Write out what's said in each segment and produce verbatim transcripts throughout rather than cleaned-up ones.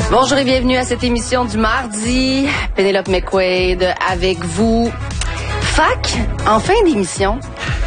Bonjour et bienvenue à cette émission du mardi. Pénélope McQuaid avec vous. Fac, en fin d'émission.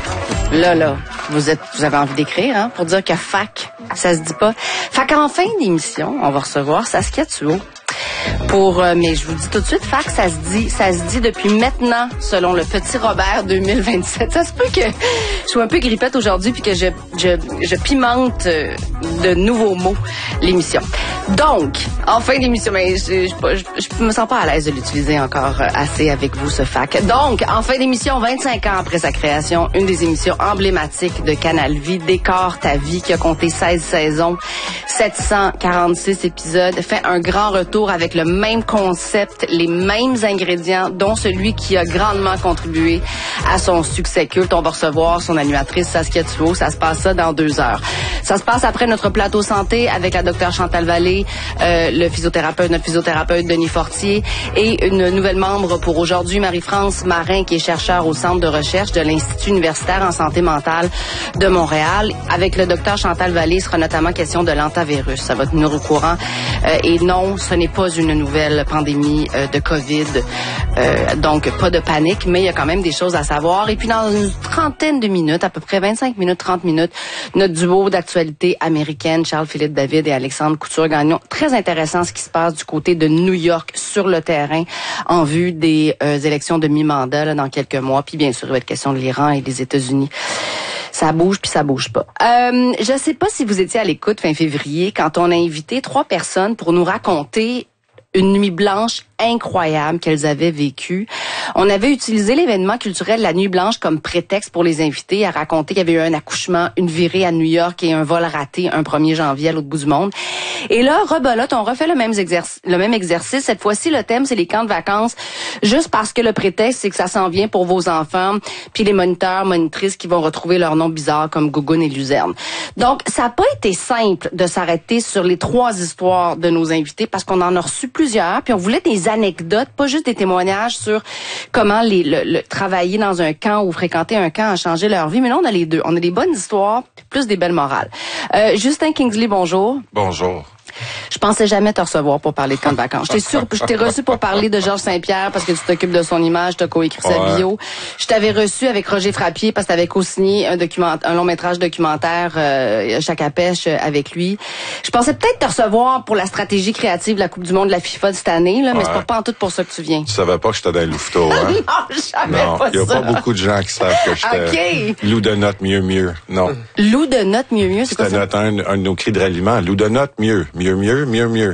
Là, là, vous êtes, vous avez envie d'écrire, hein, pour dire que fac, ça se dit pas. Fac, en fin d'émission, on va recevoir Saskia Thuot. Pour, euh, mais je vous dis tout de suite, fac, ça se dit, ça se dit depuis maintenant, selon le Petit Robert deux mille vingt-sept. Ça se peut que je sois un peu grippette aujourd'hui puis que je, je, je pimente euh, de nouveaux mots l'émission. Donc, en fin d'émission, mais je, je, je, je me sens pas à l'aise de l'utiliser encore assez avec vous, ce fac. Donc, en fin d'émission, vingt-cinq ans après sa création, une des émissions emblématiques de Canal Vie, Décore ta vie, qui a compté seize saisons, sept cent quarante-six épisodes, fait un grand retour avec le même concept, les mêmes ingrédients, dont celui qui a grandement contribué à son succès culte. On va recevoir son animatrice Saskia Thuot. Ça se passe ça dans deux heures. Ça se passe après notre plateau santé avec la docteure Chantal Vallée, euh, le physiothérapeute, notre physiothérapeute Denis Fortier et une nouvelle membre pour aujourd'hui, Marie-France Marin, qui est chercheure au Centre de recherche de l'Institut universitaire en santé mentale de Montréal. Avec le docteur Chantal Vallée, il sera notamment question de l'antavirus. Ça va tenir au courant. Euh, et non, ce n'est pas une nouvelle pandémie euh, de COVID. Euh, donc, pas de panique, mais il y a quand même des choses à savoir. Et puis, dans une trentaine de minutes, à peu près vingt-cinq minutes, trente minutes, notre duo d'actualité américaine, Charles-Philippe David et Alexandre Couture-Gagnon. Très intéressant ce qui se passe du côté de New York sur le terrain en vue des euh, élections de mi-mandat là, dans quelques mois. Puis, bien sûr, il va être question de l'Iran et des États-Unis. Ça bouge puis ça bouge pas. Euh, je sais pas si vous étiez à l'écoute fin février quand on a invité trois personnes pour nous raconter une nuit blanche incroyable qu'elles avaient vécue. On avait utilisé l'événement culturel La Nuit Blanche comme prétexte pour les inviter à raconter qu'il y avait eu un accouchement, une virée à New York et un vol raté un premier janvier à l'autre bout du monde. Et là, rebelote, on refait le même exercice. Le même exercice. Cette fois-ci, le thème, c'est les camps de vacances, juste parce que le prétexte, c'est que ça s'en vient pour vos enfants, puis les moniteurs, monitrices qui vont retrouver leurs noms bizarres comme Gougoune et Luzerne. Donc, ça n'a pas été simple de s'arrêter sur les trois histoires de nos invités parce qu'on en a reçu plusieurs, puis on voulait des anecdotes, pas juste des témoignages sur comment les, le, le, travailler dans un camp ou fréquenter un camp a changé leur vie. Mais là, on a les deux. On a des bonnes histoires, plus des belles morales. Euh, Justin Kingsley, bonjour. Bonjour. Je pensais jamais te recevoir pour parler de camp de vacances. Je t'ai sûr, je t'ai reçu pour parler de Georges Saint-Pierre parce que tu t'occupes de son image, tu as coécrit ouais. sa bio. Je t'avais reçu avec Roger Frappier parce que tu avais co-signé un document, un long métrage documentaire, euh, Chac à pêche avec lui. Je pensais peut-être te recevoir pour la stratégie créative de la Coupe du Monde de la FIFA de cette année, là, mais ouais. c'est pas, pas en tout pour ça que tu viens. Tu savais pas que j'étais dans les louveteaux, hein? non, jamais non, pas il y a ça. pas beaucoup de gens qui savent que j'étais okay. loup de notes mieux mieux. Non. Loup de notes mieux mieux, c'est quoi ça? C'était un, un de nos cris de ralliement. Loup de notes mieux, mieux mieux, mieux mieux.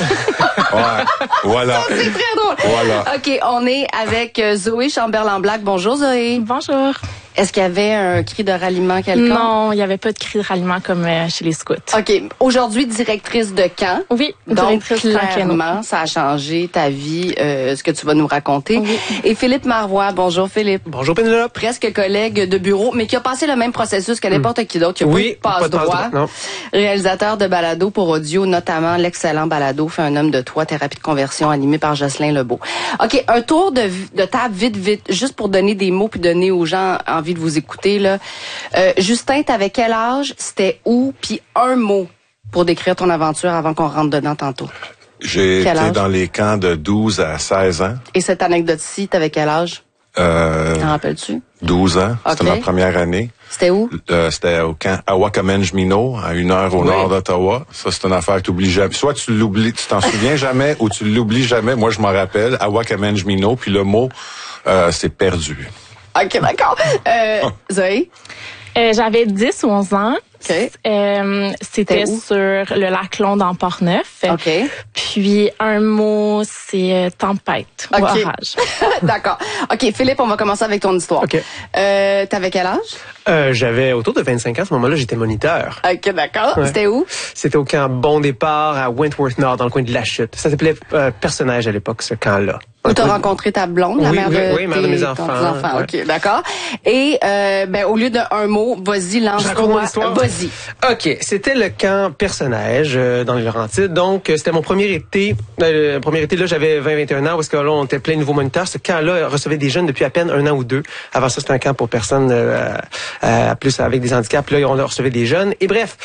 ouais, voilà. C'est très drôle. Voilà. OK, on est avec Zoé Chamberlain-Black. Bonjour Zoé. Bonjour. Est-ce qu'il y avait un cri de ralliement quelconque? Non, il n'y avait pas de cri de ralliement comme euh, chez les scouts. OK. Aujourd'hui, directrice de camp. Oui, donc directrice clairement, ça a changé ta vie, euh, ce que tu vas nous raconter. Oui. Et Philippe Marois. Bonjour Philippe. Bonjour Pénélope. Presque collègue de bureau, mais qui a passé le même processus que n'importe qui d'autre. Qui a oui, pas de passe-droit. Réalisateur de balado pour audio, notamment l'excellent balado Fait un homme de toi, thérapie de conversion, animé par Jocelyn Lebeau. OK, un tour de, de table vite, vite, juste pour donner des mots puis donner aux gens envie de vous écouter. Là. Euh, Justin, t'avais quel âge? C'était où? Puis un mot pour décrire ton aventure avant qu'on rentre dedans tantôt. J'ai été dans les camps de douze à seize ans. Et cette anecdote-ci, t'avais quel âge? Euh, T'en rappelles-tu? douze ans. Okay. C'était ma première année. C'était où? Euh, c'était au camp Awakamanjmino, à une heure au oui. nord d'Ottawa. Ça, c'est une affaire que tu oublies jamais. Soit tu l'oublies, tu t'en souviens jamais, ou tu l'oublies jamais. Moi, je m'en rappelle. Awakamanjmino, puis le mot, euh, c'est perdu. OK, d'accord. Euh, Zoé? Euh, j'avais dix ou onze ans. Okay. Euh, c'était sur le lac Long dans Port-Neuf. OK. Puis un mot, c'est euh, tempête okay. ou orage. D'accord. OK, Philippe, on va commencer avec ton histoire. OK. Euh, t'avais quel âge? Euh, j'avais autour de vingt-cinq ans. À ce moment-là, j'étais moniteur. OK, d'accord. Ouais. C'était où? C'était au camp Bon Départ à Wentworth Nord, dans le coin de La Chute. Ça s'appelait euh, Personnage à l'époque, ce camp-là. Où t'as rencontré ta blonde, la oui, mère oui, de, oui, mère de mes enfants. enfants. Ouais. OK, d'accord. Et euh, ben au lieu d'un mot, vas-y, lance-toi. Vas-y. OK, c'était le camp Personnage euh, dans les Laurentides. Donc, euh, c'était mon premier été. Euh, le premier été, là, j'avais vingt vingt et un ans, parce que là, on était plein de nouveaux moniteurs. Ce camp-là recevait des jeunes depuis à peine un an ou deux. Avant ça, c'était un camp pour personnes euh, euh, plus avec des handicaps. Là, on recevait des jeunes. Et bref,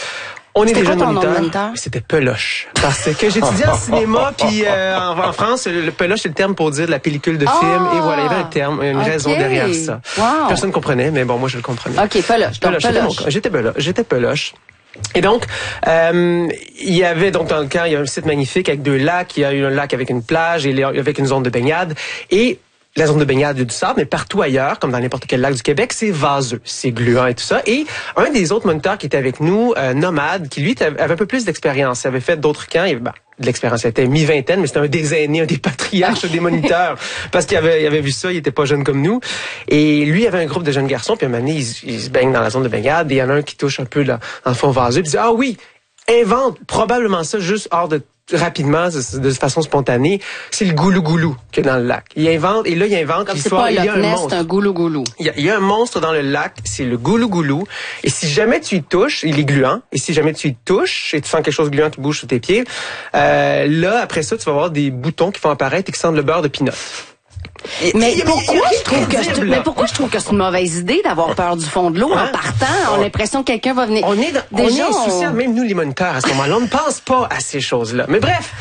On est des jeunes quoi ton nom de moniteurs. moniteur? C'était Peloche. Parce que j'étudiais en cinéma, puis euh, en, en France, le, le Peloche, c'est le terme pour dire de la pellicule de Ah! film. Et voilà, il y avait un terme, une Ok. raison derrière ça. Wow. Personne ne comprenait, mais bon, moi, je le comprenais. OK, Peloche. Donc, Peloche, j'étais Peloche. mon- J'étais Peloche. J'étais Peloche. Et donc, euh, il y avait donc dans le camp, il y a un site magnifique avec deux lacs. Il y a eu un lac avec une plage et avec une zone de baignade. Et la zone de baignade, il y a du sable, mais partout ailleurs, comme dans n'importe quel lac du Québec, c'est vaseux, c'est gluant et tout ça. Et un des autres moniteurs qui était avec nous, euh, Nomade, qui lui avait un peu plus d'expérience, il avait fait d'autres camps, il avait, ben, de l'expérience, il était mi-vingtaine, mais c'était un des aînés, un des patriarches des moniteurs, parce qu'il avait, il avait vu ça, il était pas jeune comme nous. Et lui, il avait un groupe de jeunes garçons, puis un moment donné, ils, ils se baignent dans la zone de baignade, et il y en a un qui touche un peu là, dans le fond vaseux, puis il dit, ah oui, invente probablement ça juste hors de rapidement, de, de façon spontanée, c'est le goulou-goulou qu'il y a dans le lac. Il invente, et là, il invente Comme c'est l'histoire, pas il y a Loch un Ness, monstre. c'est un goulou-goulou. Il y, a, il y a un monstre dans le lac, c'est le goulou-goulou. Et si jamais tu y touches, il est gluant. Et si jamais tu y touches et tu sens quelque chose de gluant qui bouge sous tes pieds, euh, là, après ça, tu vas avoir des boutons qui vont apparaître et qui sentent le beurre de pinot. Et- Mais il y a- pourquoi il y a rien je trouve de que je, crédible, mais là. pourquoi je trouve que c'est une mauvaise idée d'avoir peur du fond de l'eau Hein? en partant? On a l'impression que quelqu'un va venir. On est, dans, Déjà, on est insouciants, on- même nous les moniteurs, à ce moment-là. On ne pense pas à ces choses-là. Mais bref,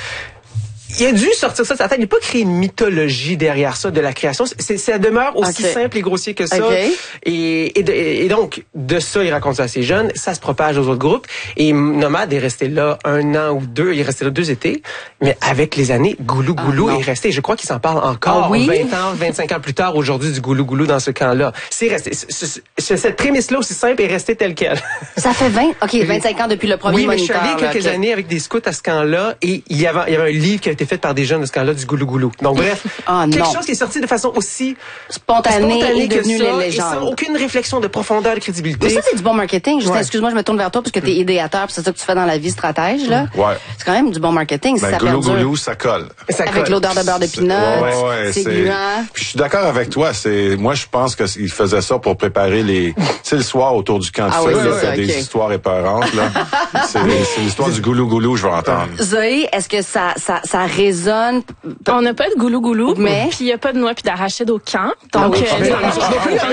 il a dû sortir ça de sa tête. Il n'a pas créé une mythologie derrière ça de la création. C'est, ça demeure aussi Ok. simple et grossier que ça. Ok. Et, et, de- et donc, de ça, il raconte ça à ses jeunes. Ça se propage aux autres groupes. Et Nomade est resté là un an ou deux. Il est resté là deux étés. Mais avec les années, Goulou Goulou Ah, non. est resté. Je crois qu'il s'en parle encore Ah oui? vingt ans, vingt-cinq ans plus tard aujourd'hui du Goulou Goulou dans ce camp-là. C'est resté. C- c- c- cette prémisse-là aussi simple est restée telle quelle. Ça fait vingt, OK, vingt-cinq ans depuis le premier Oui, mais je suis moniteur. allé là, quelques OK. années avec des scouts à ce camp-là et il y avait, il y avait un livre qui a été fait par des jeunes de ce camp-là du Goulou Goulou. Donc bref, Ah, quelque non. chose qui est sorti de façon aussi Spontané, spontanée est que devenu ça les et sans légendes. aucune réflexion de profondeur, de crédibilité. Mais ça, c'est du bon marketing. Juste, Ouais. excuse-moi, je me tourne vers toi parce que t'es idéateur, puis c'est ça que tu fais dans la vie, stratège, là. Ouais. C'est quand même du bon marketing, si Ben, ça goulou perdure. goulou, ça colle. Ça Avec colle. l'odeur de beurre de pinot, Ouais, ouais, c'est gluant. Puis je suis d'accord avec toi. C'est moi, je pense que il faisait ça pour préparer les. Tu sais, le soir autour du camp de Ah feu, oui, là, c'est t'as ça, des ok. histoires épeurantes là. c'est, c'est l'histoire du goulou goulou, je vais entendre. Zoé, est-ce que ça, ça, ça résonne? On n'a pas de goulou goulou, Mais- puis il n'y a pas de noix puis d'arachide au camp. Ah Donc, oui. euh, Mais- ça marche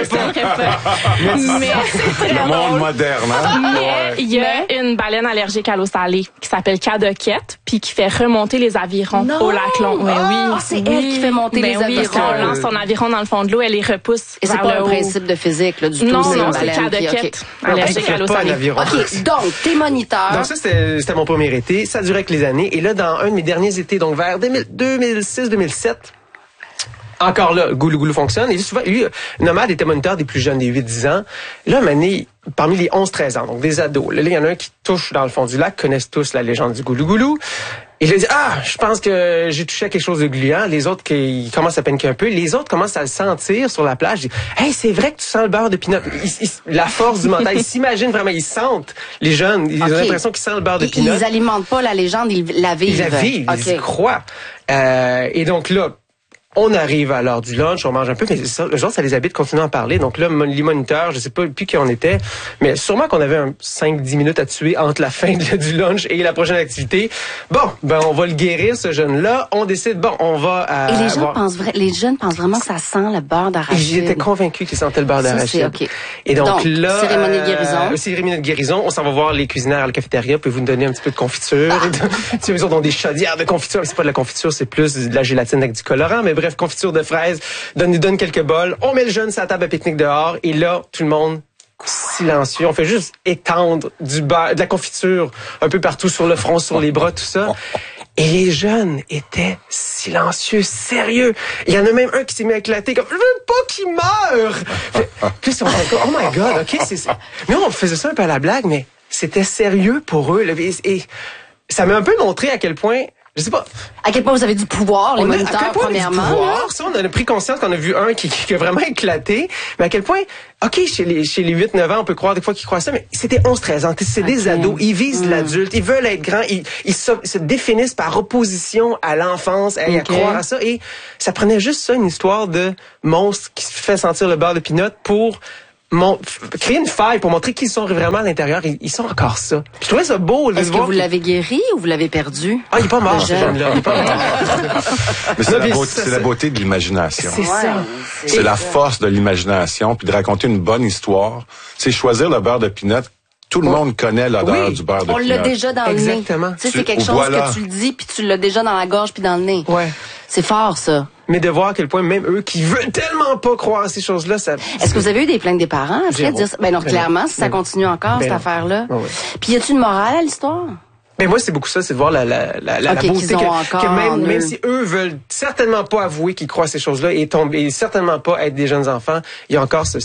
pas. Mais c'est très Le monde drôle. moderne, hein? Mais Ouais. il y a une baleine allergique à l'eau salée qui s'appelle cadoquette, puis qui fait remonter les avirons Non! au lac long. Ouais, Ah, oui. c'est elle qui fait monter Ben les oui, avirons. quand on lance son aviron dans le fond de l'eau, elle les repousse Et c'est vers pas le un haut. principe de physique, là, du tout. Non, c'est non, une c'est baleine qui- cadoquette OK. allergique Elle à l'eau fait pas un salée. aviron. OK, donc, t'es moniteur. Donc ça, c'était, c'était mon premier été. Ça durait avec les années. Et là, dans un de mes derniers étés, donc vers deux mille deux mille six deux mille sept, encore là, Goulou Goulou fonctionne. Et souvent, lui, Nomade était moniteur des plus jeunes, des huit dix ans. Là, une année, parmi les onze treize ans, donc des ados, là, il y en a un qui touche dans le fond du lac, connaissent tous la légende du Goulou Goulou. Et je lui dis, ah, je pense que j'ai touché à quelque chose de gluant. Les autres, qui ils commencent à paniquer un peu. Les autres commencent à le sentir sur la plage. Je dis, hey, c'est vrai que tu sens le beurre de pinot. Ils- ils- la force du mental. Ils s'imaginent vraiment, ils sentent, les jeunes, ils OK. ont l'impression qu'ils sentent le beurre de Ils, pinot. ils alimentent pas la légende, ils la vivent. Ils la vivent, ils y OK. croient. Euh, et donc là, on arrive à l'heure du lunch, on mange un peu, mais ça, le jour, ça les habite de continuer à en parler. Donc là, mon- les moniteurs, je sais pas plus qui on était, mais sûrement qu'on avait un cinq dix minutes à tuer entre la fin de- du lunch et la prochaine activité. Bon, ben on va le guérir, ce jeune-là. On décide, bon, on va... euh, Et les gens avoir- pensent vra- les jeunes pensent vraiment que ça sent le beurre d'arachide. J'étais convaincu qu'ils sentaient le beurre Ça, d'arachide. c'est OK. Et donc, Donc, là, cérémonie de guérison. euh, cérémonie de guérison. On s'en va voir les cuisinières à la cafétéria. Pouvez-vous nous donner un petit peu de confiture? Ah. Tu sais, eux autres ont des chaudières de confiture. C'est pas de la confiture, c'est plus de la gélatine avec du colorant. Mais bref, confiture de fraises. Donne, nous donne quelques bols. On met le jeune sur la table à pique-nique dehors. Et là, tout le monde silencieux. On fait juste étendre du beurre, de la confiture un peu partout sur le front, sur les bras, tout ça. Et les jeunes étaient silencieux, sérieux. Il y en a même un qui s'est mis à éclater comme « Je veux pas qu'il meure! » Puis ils sont encore « Oh my God, OK, c'est ça. » Mais on faisait ça un peu à la blague, mais c'était sérieux pour eux. Là. Et, et ça m'a un peu montré à quel point, je sais pas... À quel point vous avez du pouvoir, les On a- à moniteurs, quel point on a du premièrement. pouvoir, là? ça, on a pris conscience qu'on a vu un qui, qui a vraiment éclaté, mais à quel point, OK, chez les, chez les huit neuf ans, on peut croire des fois qu'ils croient ça, mais c'était onze treize ans, c'est des Ok. ados, ils visent Mm. l'adulte, ils veulent être grands, ils, ils se, se définissent par opposition à l'enfance, à, à Ok. croire à ça, et ça prenait juste ça, une histoire de monstre qui se fait sentir le beurre de pinot pour... Mon, f- créer une faille pour montrer qu'ils sont vraiment à l'intérieur. Ils, ils sont encore ça. Puis je trouvais ça beau de Est-ce que voir vous que- l'avez guéri ou vous l'avez perdu? Ah, il est pas mort, Le ce jeune. jeune-là. Il est pas mort. Mais c'est Non, la, mais beauté, ça, c'est la c'est- beauté de l'imagination. C'est ça. C'est la force de l'imagination, puis de raconter une bonne histoire. C'est choisir le beurre de pinot Tout le monde connaît l'odeur Oui. du beurre de On l'a pinot. déjà dans Exactement. le nez. Tu sais, Tu- c'est quelque ou chose voilà. que tu le dis, puis tu l'as déjà dans la gorge puis dans le nez. Ouais. C'est fort, ça. Mais de voir à quel point même eux qui veulent tellement pas croire à ces choses-là, ça... Est-ce que vous avez eu des plaintes des parents après Zéro. de dire ça? Ben non, Ben clairement, non. si ça Ben non. continue encore, Ben cette non. affaire-là. Ah ouais. Puis y a-tu une morale à l'histoire? Mais moi, c'est beaucoup ça, c'est de voir la, la, la, la, Ok, la beauté qu'ils ont que, encore que même, en même eux. si eux veulent certainement pas avouer qu'ils croient à ces choses-là et tomber, et certainement pas être des jeunes enfants, il y a encore ce,